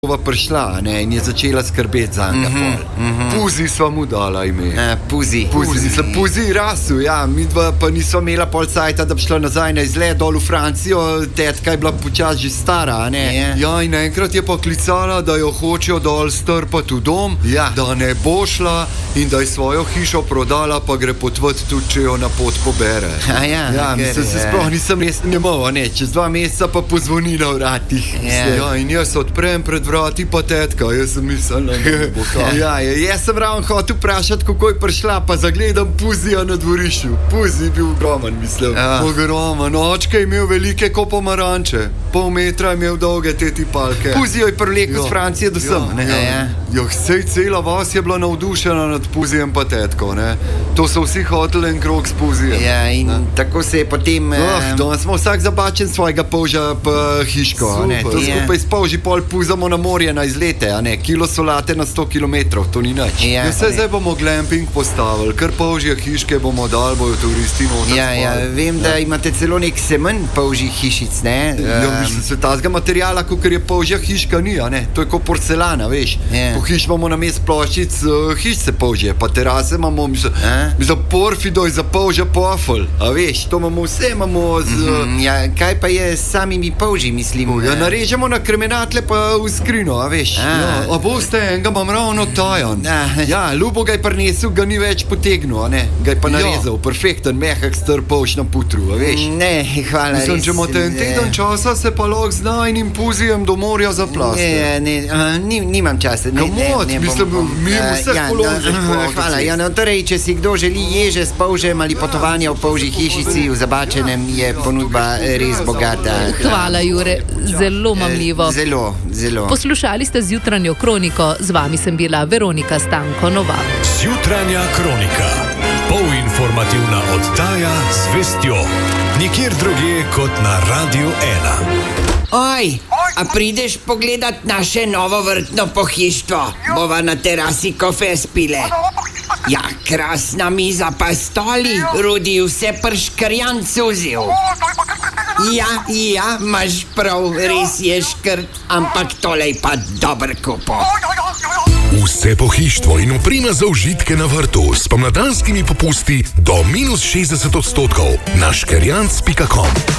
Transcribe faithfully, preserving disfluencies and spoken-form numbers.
prišla, ne, in je začela skrbeti za njega. Mm-hmm, mm-hmm. Puzi sva mu dala ime. Uh, puzi. Puzi, puzi. Sem Puzi rasu, ja. Midva pa nisva imela pol cajta, da bi šla nazaj na izlet dol v Francijo. Tetka je bila počas že stara, ne. Yeah. Ja, in enkrat je pa klicala, da jo hočejo dol strpati v dom, ja. Da ne bo šla in da je svojo hišo prodala, pa gre potvati tudi, če jo na pot pobere. A ja, ja, mislim, se sploh nisem res nemal, ne. Čez dva meseca pa pozvoni na vratih. Yeah. Ja, in jaz odprem pred vrati pa tetka, jaz sem mislil, da bo kaj. Ja, ja, jaz sem ravno hotel vprašati, kako je prišla, pa zagledam Puzija na dvorišču. Puzi je bil ogroman, mislim. Ja. Ogroman. Očka je imel velike ko pomaranče. Pol metra je imel dolge te tipalke. Puzijo je privlekel z Francije do sem. Ja, ja, ja. Jo, sej cela vas je bila navdušena nad Puzijem pa tetko, ne. To so vsi hoteli en krog s Puzijem. Ja, in ne? Tako se je potem... Oh, danes smo vsak zabačen svojega polža pa hiško, a ne. To ja. Skupaj s polži pol puzamo na morje na izlete, a ne. Kilo solate na sto kilometrov, to ni nič. Ja, ja, se zdaj bomo glamping postavili, kar polžje hiške bomo dali, bojo turisti noter. Ja, ja, vem, da ja. Imate celo nek semen polžjih hišic, ne. Ja, um, mislim, se tazga materijala, kakor je polžja hiška ni, a ne. To je kot porcelana, veš. Ja. Po hiš imamo na mest ploščic, uh, hiš se polžje, pa terase imamo, mislim, za porfidoj, za polžja pofel, a veš, to imamo vse, imamo z... Mm-hmm, ja, kaj pa je s samimi polžji, mislim? Ja, narežemo na kremenatle pa v skrino, a veš. A, ja, a boste, enega imam ravno tajan. A. Ja, Ljubo ga je prinesel, ga ni več potegnil, a ne. Ga je pa narezal, ja. Perfekten, mehak star polž na putru, a veš. Ne, hvala, mislim, res. Če imate en teden časa, se pa lahko z najnim Puzijem do morja zaplaste. Ne, ne, uh, ni, nimam časa. Ne, ne, ne, mislim, bom, bom, mi uh, vseh ja, položih. Uh, hvala, ja, no, torej, če si kdo želi ježe s polžem ali potovanja v polžji hišici v Zabačenem, je ponudba res bogata. Hvala, Jure, zelo mamljivo. Zelo, zelo. Poslušali ste Zjutranjo kroniko, z vami sem bila Veronika Stanko Novak. Zjutranja kronika, polinformativna oddaja z vestjo, nikjer drugje kot na Radiu ena. Oj, a prideš pogledat naše novo vrtno pohištvo? Bova na terasi kofe spile. Ja, krasna miza pa stoli, Rudi vse prškrjan cuzil. Ja, ja, imaš prav, res je škrt, ampak tole je pa dober kupo. Vse pohištvo in oprema za užitke na vrtu s pomladanskimi popusti do minus šestdeset odstotkov na škerjanc pika com.